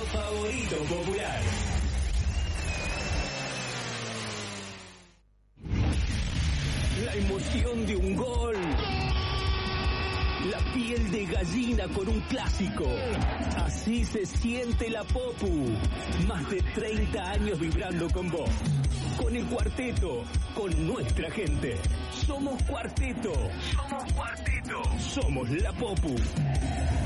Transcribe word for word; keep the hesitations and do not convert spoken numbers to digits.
favorito popular. La emoción de un gol. La piel de gallina con un clásico. Así se siente la Popu. Más de treinta años vibrando con vos. Con el cuarteto, con nuestra gente. Somos cuarteto. Somos cuarteto. Somos la Popu.